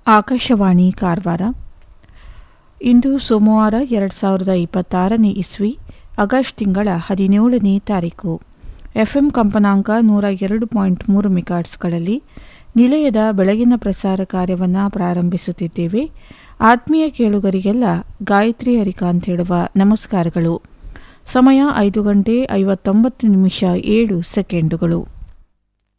ಆಕಾಶವಾಣಿ ಕಾರವಾರ. ಇಂದು ಸೋಮವಾರ 2026ನೇ ಇಸ್ವಿ ಆಗಸ್ಟ್ ತಿಂಗಳ 17ನೇ ತಾರೀಕು. ಎಫ್ಎಂ ಕಂಪನಾಂಕ 102.3 ಮೆಗಾಹರ್ಟ್ಸ್ಗಳಲ್ಲಿ ನಿಲಯದ ಬೆಳಗಿನ ಪ್ರಸಾರ ಕಾರ್ಯವನ್ನು ಪ್ರಾರಂಭಿಸುತ್ತಿದ್ದೇವೆ. ಆತ್ಮೀಯ ಕೇಳುಗರಿಗೆಲ್ಲ ಗಾಯತ್ರಿ ಹರಿಕಾಂತ್ ಹೇಳುವ ನಮಸ್ಕಾರಗಳು. ಸಮಯ 5 ಗಂಟೆ 59 ನಿಮಿಷ 7 ಸೆಕೆಂಡುಗಳು.